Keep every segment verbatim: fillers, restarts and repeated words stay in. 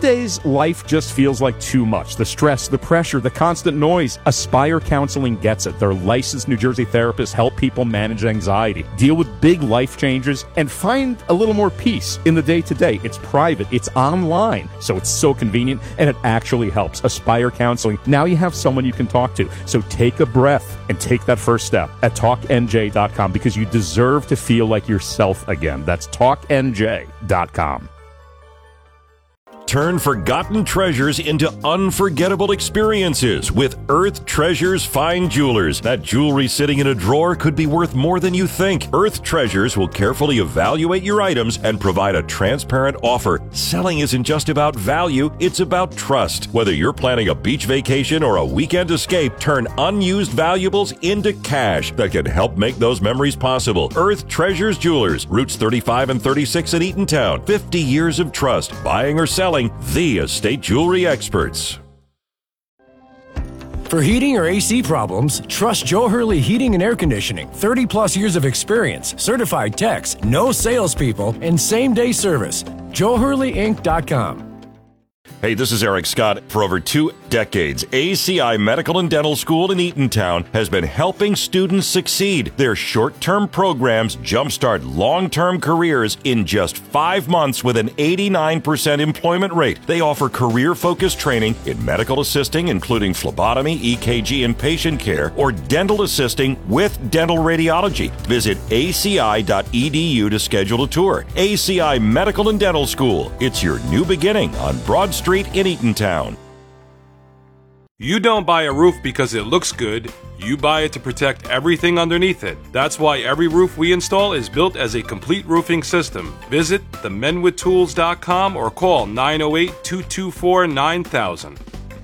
days, life just feels like too much. The stress, the pressure, the constant noise. Aspire Counseling gets it. Their licensed New Jersey therapists help people manage anxiety, deal with big life changes, and find a little more peace in the day-to-day. It's private, it's online, so it's so convenient, and it actually helps. Aspire Counseling. Now you have someone you can talk to. So take a breath and take that first step at talk N J dot com, because you deserve to feel like yourself again. That's talk N J dot com. Turn forgotten treasures into unforgettable experiences with Earth Treasures Fine Jewelers. That jewelry sitting in a drawer could be worth more than you think. Earth Treasures will carefully evaluate your items and provide a transparent offer. Selling isn't just about value, it's about trust. Whether you're planning a beach vacation or a weekend escape, turn unused valuables into cash that can help make those memories possible. Earth Treasures Jewelers, routes thirty-five and thirty-six in Eatontown. fifty years of trust, buying or selling, the estate jewelry experts. For heating or A C problems, trust Joe Hurley Heating and Air Conditioning. thirty plus years of experience, certified techs, no salespeople, and same-day service. Joe Hurley Inc dot com. Hey, this is Eric Scott. For over two decades, A C I Medical and Dental School in Eatontown has been helping students succeed. Their short-term programs jumpstart long-term careers in just five months with an eighty-nine percent employment rate. They offer career-focused training in medical assisting, including phlebotomy, E K G, and patient care, or dental assisting with dental radiology. Visit A C I dot E D U to schedule a tour. A C I Medical and Dental School. It's your new beginning on Broad Street in Eatontown. You don't buy a roof because it looks good. You buy it to protect everything underneath it. That's why every roof we install is built as a complete roofing system. Visit the men with tools dot com or call nine oh eight, two two four, nine thousand.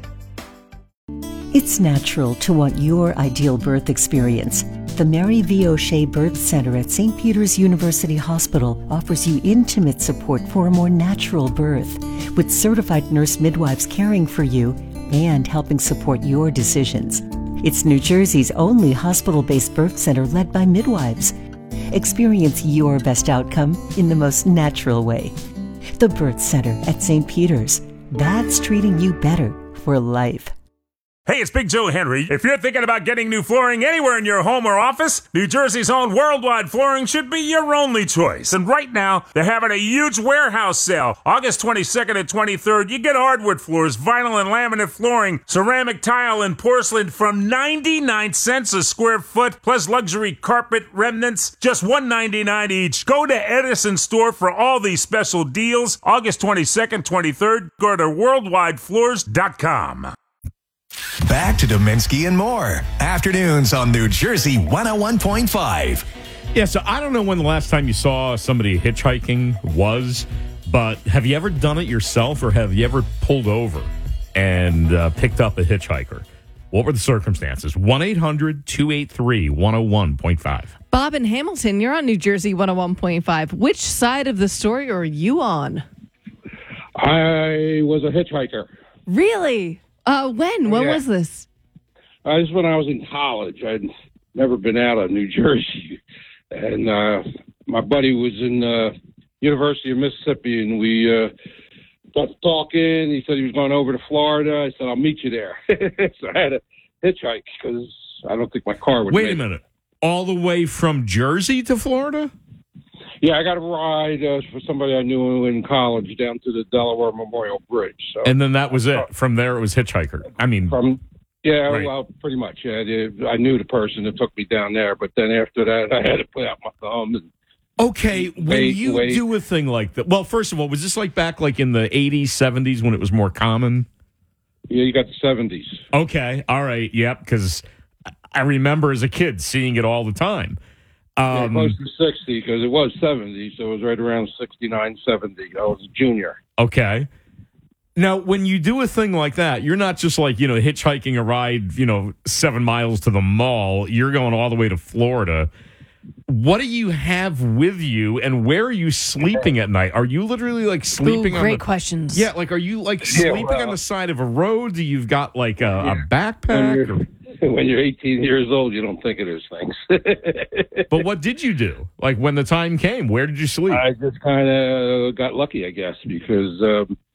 It's natural to want your ideal birth experience. The Mary V. O'Shea Birth Center at Saint Peter's University Hospital offers you intimate support for a more natural birth, with certified nurse midwives caring for you and helping support your decisions. It's New Jersey's only hospital-based birth center led by midwives. Experience your best outcome in the most natural way. The Birth Center at Saint Peter's. That's treating you better for life. Hey, it's Big Joe Henry. If you're thinking about getting new flooring anywhere in your home or office, New Jersey's own Worldwide Flooring should be your only choice. And right now, they're having a huge warehouse sale. August twenty-second and twenty-third, you get hardwood floors, vinyl and laminate flooring, ceramic tile and porcelain from ninety-nine cents a square foot, plus luxury carpet remnants, just one ninety-nine each. Go to Edison Store for all these special deals. August twenty-second, twenty-third, go to worldwide floors dot com. Back to Dominski and more. Afternoons on New Jersey one oh one point five. Yeah, so I don't know when the last time you saw somebody hitchhiking was, but have you ever done it yourself, or have you ever pulled over and uh, picked up a hitchhiker? What were the circumstances? one eight hundred two eight three one oh one point five. Bob in Hamilton, you're on New Jersey one oh one point five. Which side of the story are you on? I was a hitchhiker. Really? Uh, when? When yeah. was this? Uh, this is when I was in college. I'd never been out of New Jersey. And uh, my buddy was in uh, University of Mississippi, and we uh, got talking. He said he was going over to Florida. I said, I'll meet you there. So I had to hitchhike because I don't think my car would Wait make a minute. All the way from Jersey to Florida? Yeah, I got a ride uh, for somebody I knew in college down to the Delaware Memorial Bridge. So. And then that was it. From there, it was hitchhiker. I mean, from yeah, right. well, pretty much. Yeah, I knew the person that took me down there, but then after that, I had to put out my thumb. And okay, when wait, you wait. do a thing like that, well, first of all, was this like back like in the eighties, seventies when it was more common? Yeah, you got the seventies. Okay, all right, yep, because I remember as a kid seeing it all the time. Um, yeah, close to sixty, because it was seventy, so it was right around sixty-nine, seventy. I was a junior. Okay. Now, when you do a thing like that, you're not just like, you know, hitchhiking a ride, you know, seven miles to the mall. You're going all the way to Florida. What do you have with you, and where are you sleeping at night? Are you literally like sleeping Ooh, on great the, questions. Yeah, like are you like sleeping yeah, well, on the side of a road? Do you've got like a, yeah. a backpack? When you're, when you're eighteen years old, you don't think of those things. But what did you do? Like when the time came, where did you sleep? I just kind of got lucky, I guess, because um,